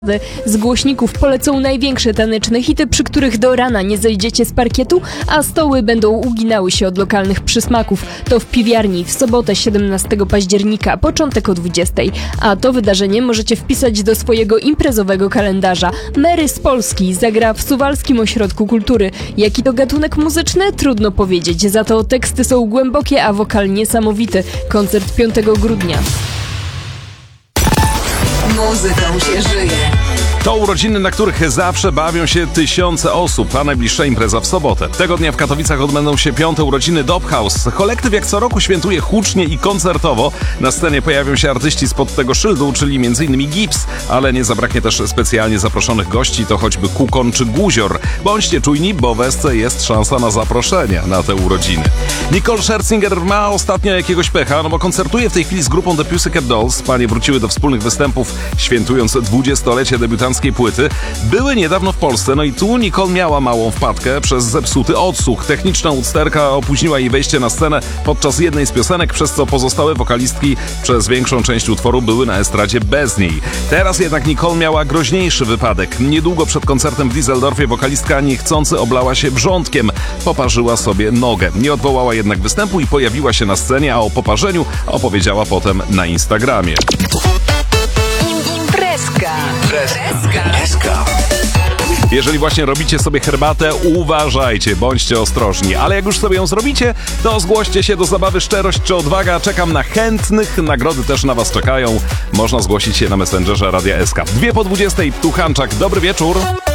Z głośników polecą największe taneczne hity, przy których do rana nie zejdziecie z parkietu, a stoły będą uginały się od lokalnych przysmaków. To w Piwiarni w sobotę 17 października, początek o 20. A to wydarzenie możecie wpisać do swojego imprezowego kalendarza. Mary z Polski zagra w Suwalskim Ośrodku Kultury. Jaki to gatunek muzyczny? Trudno powiedzieć, za to teksty są głębokie, a wokal niesamowity. Koncert 5 grudnia. Muzyką się żyje. To urodziny, na których zawsze bawią się tysiące osób, a najbliższa impreza w sobotę. Tego dnia w Katowicach odbędą się 5. urodziny Dob House. Kolektyw jak co roku świętuje hucznie i koncertowo. Na scenie pojawią się artyści spod tego szyldu, czyli m.in. Gips, ale nie zabraknie też specjalnie zaproszonych gości, to choćby Kukon czy Guzior. Bądźcie czujni, bo w Esce jest szansa na zaproszenia na te urodziny. Nicole Scherzinger ma ostatnio jakiegoś pecha, bo koncertuje w tej chwili z grupą The Pussycat Dolls. Panie wróciły do wspólnych występów, świętując 20-lecie debiutanckiej płyty. Były niedawno w Polsce, no i tu Nicole miała małą wpadkę przez zepsuty odsłuch. Techniczna usterka opóźniła jej wejście na scenę podczas jednej z piosenek, przez co pozostałe wokalistki przez większą część utworu były na estradzie bez niej. Teraz jednak Nicole miała groźniejszy wypadek. Niedługo przed koncertem w Düsseldorfie wokalistka niechcący oblała się wrzątkiem. Poparzyła sobie nogę. Nie odwołała jednak występu i pojawiła się na scenie, a o poparzeniu opowiedziała potem na Instagramie. Imprezka. Jeżeli właśnie robicie sobie herbatę, uważajcie, bądźcie ostrożni. Ale jak już sobie ją zrobicie, to zgłoście się do zabawy Szczerość czy Odwaga. Czekam na chętnych, nagrody też na was czekają. Można zgłosić się na Messengerze Radia SK. 2 po 20, tu Hanczak, dobry wieczór.